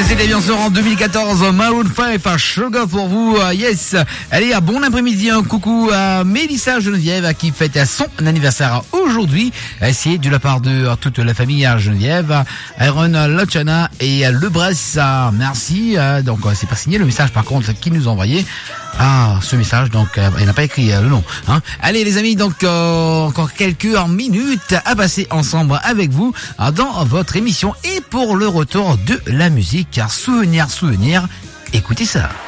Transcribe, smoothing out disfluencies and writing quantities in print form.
C'était bien sûr en 2014, Maroon 5, Sugar pour vous, yes. Allez, bon après-midi, un coucou à Mélissa Geneviève qui fête son anniversaire aujourd'hui. C'est de la part de toute la famille à Geneviève, Aaron, Lochana et Le Bresse. Merci. Donc c'est pas signé le message par contre qui nous a envoyé. Ce message, donc il n'a pas écrit le nom. Allez les amis, donc encore quelques minutes à passer ensemble avec vous dans votre émission et pour le retour de la musique. Car souvenir, écoutez ça.